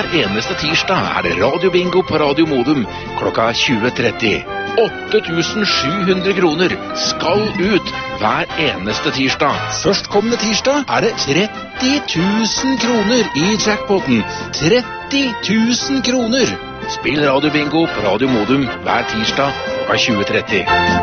Hver eneste tirsdag er det radiobingo på Radio Modum klokka 20:30. 8.700 kroner skal ut hver eneste tirsdag. Førstkommende tirsdag er det 30 000 kroner i jackpoten. 30 000 kroner! Spill radiobingo på Radio Modum hver tirsdag klokka 20:30.